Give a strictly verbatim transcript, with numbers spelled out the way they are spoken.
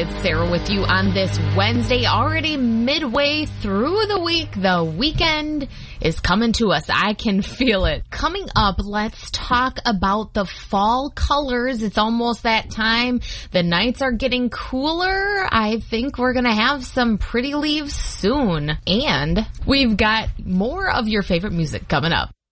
It's Sarah with you on this Wednesday, already midway through the week. The weekend is coming to us. I can feel it. Coming up, let's talk about the fall colors. It's almost that time. The nights are getting cooler. I think we're going to have some pretty leaves soon. And we've got more of your favorite music coming up.